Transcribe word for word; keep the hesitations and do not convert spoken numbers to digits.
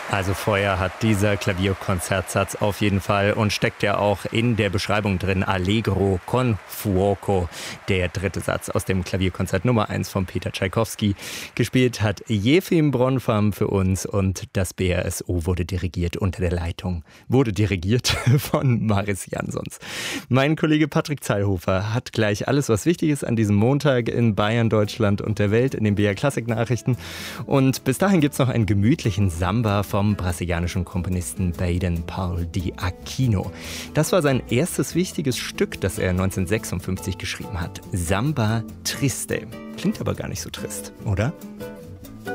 Also Feuer hat dieser Klavierkonzertsatz auf jeden Fall und steckt ja auch in der Beschreibung drin. Allegro con fuoco, der dritte Satz aus dem Klavierkonzert Nummer eins von Peter Tschaikowski. Gespielt hat Jefim Bronfman für uns und das B R S O wurde dirigiert unter der Leitung, wurde dirigiert von Maris Jansons. Mein Kollege Patrick Zeilhofer hat gleich alles, was wichtig ist an diesem Montag in Bayern, Deutschland und der Welt in den B R Klassik Nachrichten. Und bis dahin gibt's noch einen gemütlichen Samba vom brasilianischen Komponisten Baden Powell de Aquino. Das war sein erstes wichtiges Stück, das er neunzehnhundertsechsundfünfzig geschrieben hat. Samba Triste. Klingt aber gar nicht so trist, oder?